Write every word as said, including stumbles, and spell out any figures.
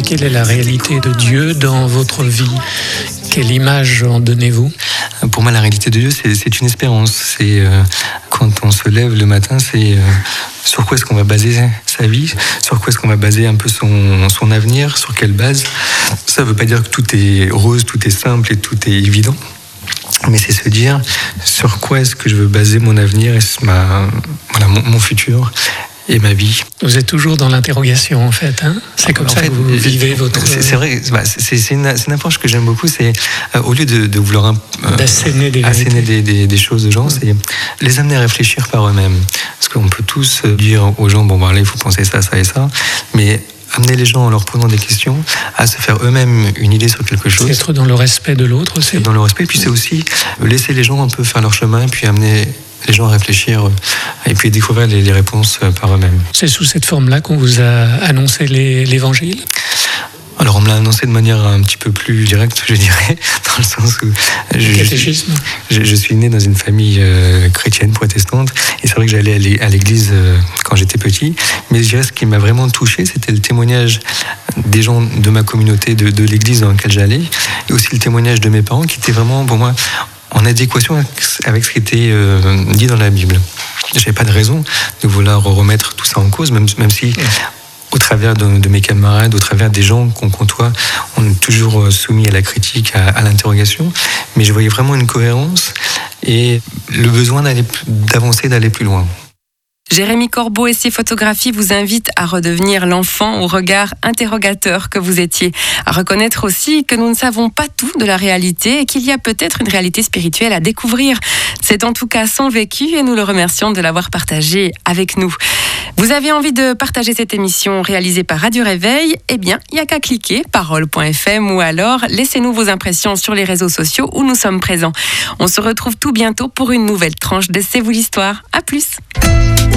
quelle est la réalité de Dieu dans votre vie? Quelle image en donnez-vous? Pour moi, la réalité de Dieu, c'est, c'est une espérance. C'est euh, quand on se lève le matin, c'est euh, sur quoi est-ce qu'on va baser sa vie, sur quoi est-ce qu'on va baser un peu son, son avenir, sur quelle base. Ça ne veut pas dire que tout est rose, tout est simple et tout est évident. Mais c'est se dire sur quoi est-ce que je veux baser mon avenir et ma, voilà, mon, mon futur et ma vie. Vous êtes toujours dans l'interrogation en fait, hein? C'est comme en ça fait, que vous vivez votre... C'est, c'est vrai, bah, c'est, c'est, une, c'est une approche que j'aime beaucoup, c'est euh, au lieu de, de vouloir euh, d'asséner des, asséner des, des, des choses aux gens, c'est les amener à réfléchir par eux-mêmes. Parce qu'on peut tous dire aux gens, bon, bah, là, il faut penser ça, ça et ça, mais amener les gens en leur posant des questions à se faire eux-mêmes une idée sur quelque chose. C'est être dans le respect de l'autre aussi. Dans le respect, puis c'est aussi laisser les gens un peu faire leur chemin, puis amener les gens à réfléchir et puis découvrir les, les réponses par eux-mêmes. C'est sous cette forme-là qu'on vous a annoncé les, l'évangile? Alors on me l'a annoncé de manière un petit peu plus directe, je dirais, dans le sens où je, catéchisme. Je, je suis né dans une famille euh, chrétienne, protestante, et c'est vrai que j'allais à l'église euh, quand j'étais petit, mais je dirais ce qui m'a vraiment touché, c'était le témoignage des gens de ma communauté, de, de l'église dans laquelle j'allais, et aussi le témoignage de mes parents qui était vraiment pour moi en adéquation avec ce qui était euh, dit dans la Bible. J'avais pas de raison de vouloir remettre tout ça en cause, même, même si au travers de, de mes camarades, au travers des gens qu'on côtoie, on est toujours soumis à la critique, à, à l'interrogation, mais je voyais vraiment une cohérence et le besoin d'aller, d'avancer, d'aller plus loin. Jérémy Corbeau et ses photographies vous invitent à redevenir l'enfant au regard interrogateur que vous étiez, à reconnaître aussi que nous ne savons pas tout de la réalité et qu'il y a peut-être une réalité spirituelle à découvrir. C'est en tout cas son vécu et nous le remercions de l'avoir partagé avec nous. Vous avez envie de partager cette émission réalisée par Radio Réveil? Eh bien, il n'y a qu'à cliquer parole point f m ou alors laissez-nous vos impressions sur les réseaux sociaux où nous sommes présents. On se retrouve tout bientôt pour une nouvelle tranche de C'est vous l'histoire. À plus!